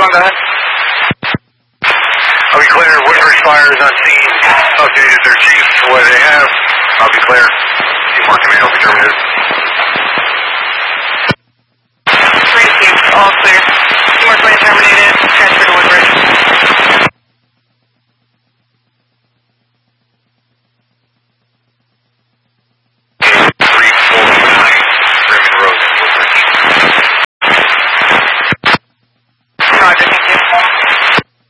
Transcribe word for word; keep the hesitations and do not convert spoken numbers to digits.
on, go ahead. I'll be clear. Woodbridge Fire is on scene. Updated their chief what they have. I'll be clear. Chief Mark Command will be terminated. Three chiefs, all clear.